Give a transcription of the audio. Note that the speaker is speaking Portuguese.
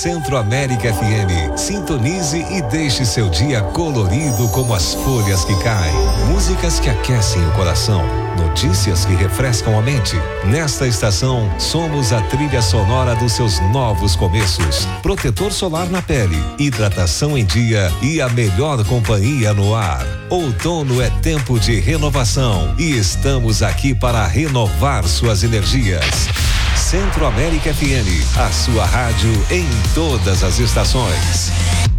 Centro América FM, sintonize e deixe seu dia colorido como as folhas que caem. Músicas que aquecem o coração, notícias que refrescam a mente. Nesta estação, somos a trilha sonora dos seus novos começos. Protetor solar na pele, hidratação em dia e a melhor companhia no ar. Outono é tempo de renovação e estamos aqui para renovar suas energias. Centro América FM, a sua rádio em todas as estações.